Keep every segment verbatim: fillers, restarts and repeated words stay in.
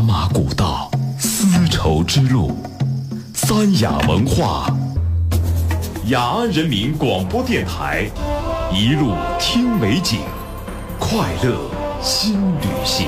马古道，丝绸之路，三雅文化，雅安人民广播电台，一路听美景，快乐新旅行。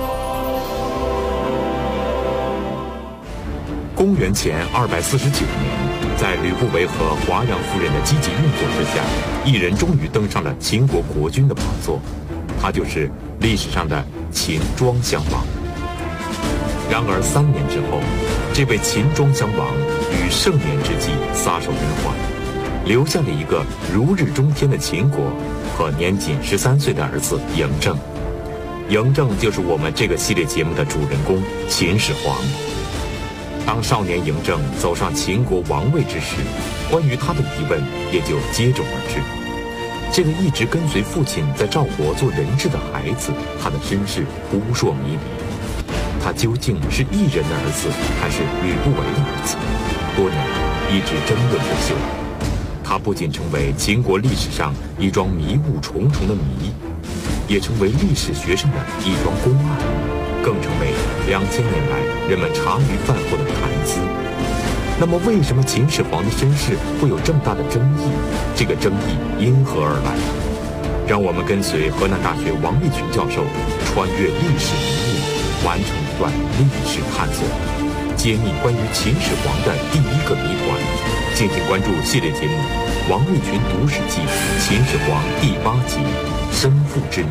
公元前二百四十九年，在吕不韦和华阳夫人的积极运作之下，一人终于登上了秦国国君的宝座，他就是历史上的秦庄襄王。然而三年之后，这位秦庄襄王于盛年之际撒手人寰，留下了一个如日中天的秦国和年仅十三岁的儿子嬴政。嬴政就是我们这个系列节目的主人公秦始皇。当少年嬴政走上秦国王位之时，关于他的疑问也就接踵而至。这个一直跟随父亲在赵国做人质的孩子，他的身世扑朔迷离。他究竟是异人的儿子，还是吕不韦的儿子？多年来一直争论不休。他不仅成为秦国历史上一桩迷雾重重的谜，也成为历史学上的一桩公案，更成为两千年来人们茶余饭后的谈资。那么，为什么秦始皇的身世会有这么大的争议？这个争议因何而来？让我们跟随河南大学王立群教授，穿越历史迷雾，完成一段历史探索，揭秘关于秦始皇的第一个谜团。敬请关注系列节目《王立群读史记·秦始皇》第八集《生父之谜》。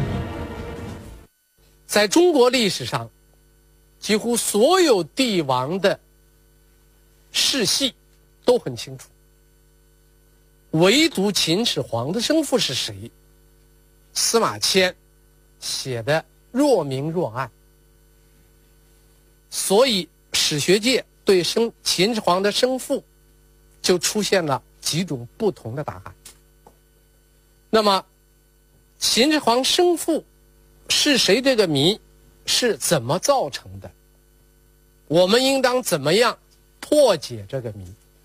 在中国历史上，几乎所有帝王的世系都很清楚，唯独秦始皇的生父是谁，司马迁写的若明若暗。所以史学界对生秦始皇的生父就出现了几种不同的答案。那么秦始皇生父是谁这个谜是怎么造成的？我们应当怎么样破解这个谜？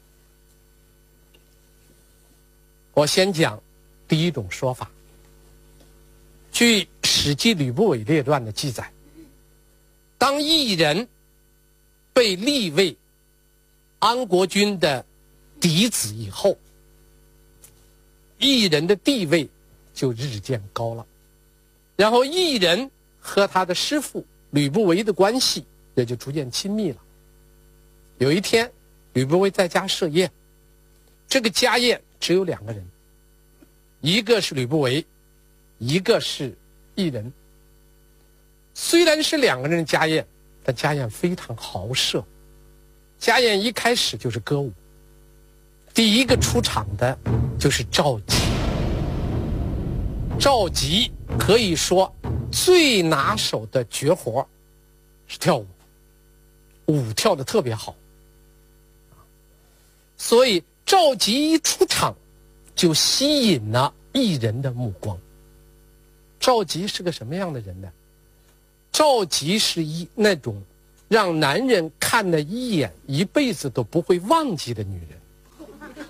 我先讲第一种说法。据《史记·吕不韦列传》的记载，当异人被立为安国君的嫡子以后，异人的地位就日渐高了，然后异人和他的师父吕不韦的关系也就逐渐亲密了。有一天，吕不韦在家设宴，这个家宴只有两个人，一个是吕不韦，一个是异人。虽然是两个人的家宴，但家宴非常豪奢。家宴一开始就是歌舞，第一个出场的就是赵佶。赵佶可以说最拿手的绝活是跳舞，舞跳得特别好。所以赵佶一出场就吸引了异人的目光。赵佶是个什么样的人呢？赵佶是一那种让男人看了一眼一辈子都不会忘记的女人，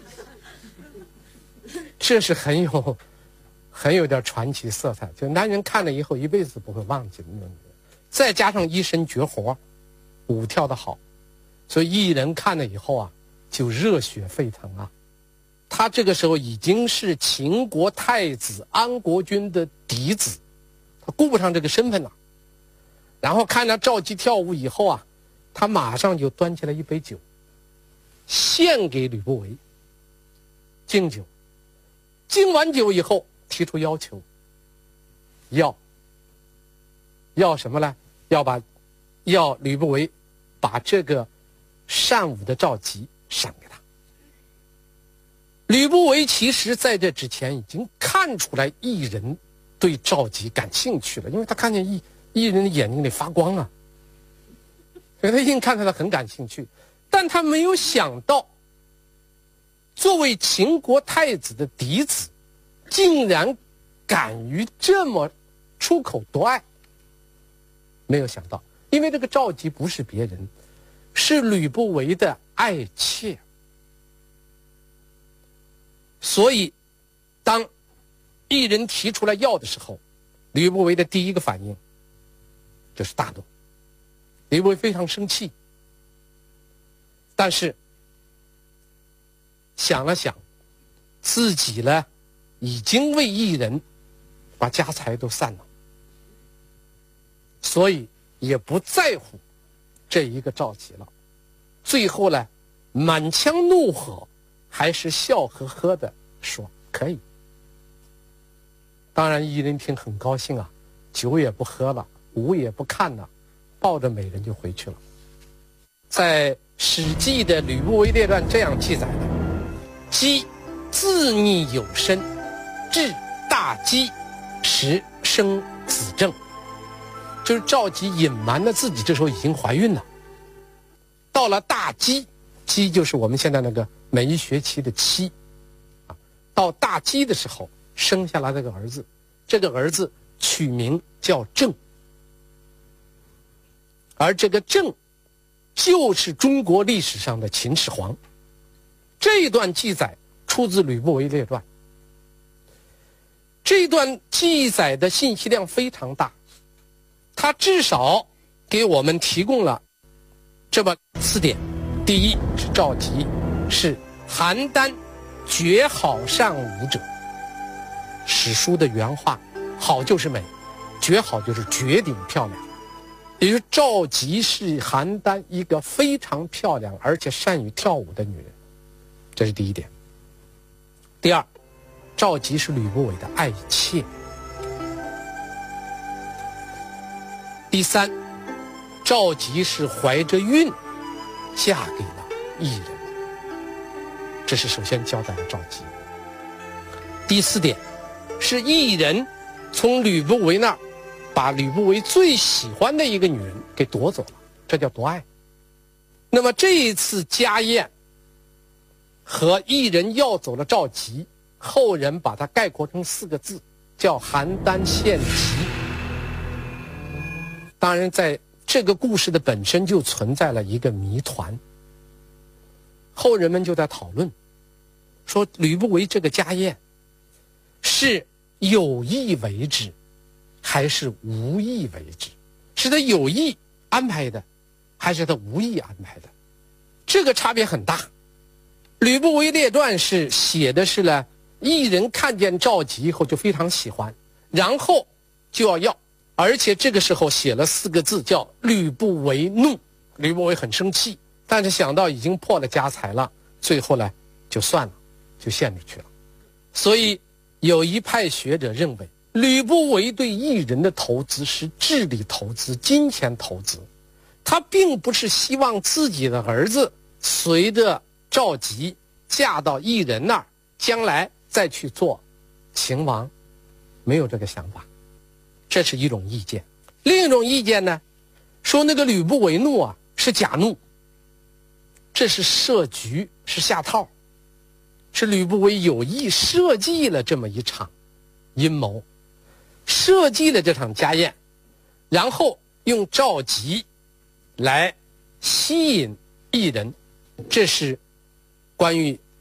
这是很有很有点传奇色彩，就男人看了以后一辈子不会忘记的那种女人。再加上一身绝活，舞跳得好，所以异人看了以后啊就热血沸腾啊。他这个时候已经是秦国太子安国君的嫡子，他顾不上这个身份了。然后看到赵佶跳舞以后啊，他马上就端起来一杯酒，献给吕不韦，敬酒。敬完酒以后，提出要求，要要什么呢？要把要吕不韦把这个善舞的赵佶赏给他。吕不韦其实在这之前已经看出来异人对赵佶感兴趣了，因为他看见异异人的眼睛里发光啊，所以他一定看出来很感兴趣。但他没有想到，作为秦国太子的嫡子，竟然敢于这么出口夺爱。没有想到，因为这个赵佶不是别人，是吕不韦的爱妾。所以当异人提出来要的时候，吕不韦的第一个反应就是大怒， 吕不韦非常生气，但是想了想，自己呢已经为异人把家财都散了，所以也不在乎这一个赵佶了。最后呢，满腔怒火，还是笑呵呵的说可以。当然异人听很高兴啊，酒也不喝了，舞也不看了，抱着美人就回去了。在《史记》的《吕不韦列传》这样记载的：姬自逆有身，至大饥时生子正。就是赵佶隐瞒了自己这时候已经怀孕了，到了大饥，饥就是我们现在那个每一学期的期啊，到大饥的时候生下来这个儿子，这个儿子取名叫郑，而这个郑就是中国历史上的秦始皇。这一段记载出自《吕不韦列传》，这一段记载的信息量非常大，它至少给我们提供了这么四点：第一是赵佶是邯郸绝好善舞者，史书的原话，好就是美，绝好就是绝顶漂亮，也就是赵佶是邯郸一个非常漂亮而且善于跳舞的女人，这是第一点。第二，赵佶是吕不韦的爱妾。第三，赵佶是怀着孕嫁给了异人，这是首先交代了赵佶。第四点是异人从吕不韦那儿把吕不韦最喜欢的一个女人给夺走了，这叫夺爱。那么这一次家宴和异人要走了赵佶，后人把它概括成四个字，叫邯郸献疾。当然在这个故事的本身就存在了一个谜团，后人们就在讨论说吕不韦这个家宴是有意为之还是无意为之，是他有意安排的还是他无意安排的，这个差别很大。吕不韦列传是写的是呢，异人看见赵佶以后就非常喜欢，然后就要要，而且这个时候写了四个字叫吕不韦怒，吕不韦很生气，但是想到已经破了家财了，最后呢就算了，就献出去了。所以有一派学者认为，吕不韦对异人的投资是智力投资、金钱投资，他并不是希望自己的儿子随着赵佶嫁到异人那儿，将来再去做秦王，没有这个想法。这是一种意见。另一种意见呢，说那个吕不韦怒啊是假怒，这是设局，是下套，是吕不韦有意设计了这么一场阴谋，设计了这场家宴，然后用赵佶来吸引异人。这是关于